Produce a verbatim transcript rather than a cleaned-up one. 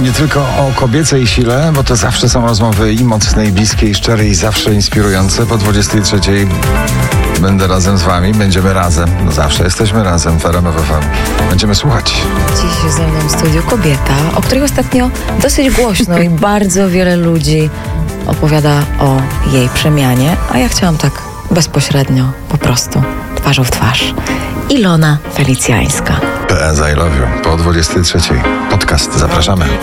nie tylko o kobiecej sile, bo to zawsze są rozmowy i mocne, i bliskie, i szczere, i zawsze inspirujące. Po dwudziestej trzeciej będę razem z wami, będziemy razem. No zawsze jesteśmy razem w R M F F M. Będziemy słuchać. Dziś ze mną w studiu kobieta, o której ostatnio dosyć głośno i bardzo wiele ludzi opowiada o jej przemianie, a ja chciałam tak bezpośrednio, po prostu, twarzą w twarz. Ilona Felicjańska. P S I love you. Po dwudziestej trzeciej. Podcast. Zapraszamy.